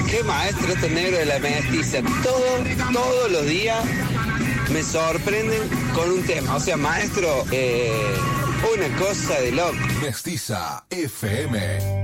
Qué maestro este negro de la mestiza. Todos los días me sorprenden con un tema. O sea, maestro, una cosa de loco. Mestiza FM.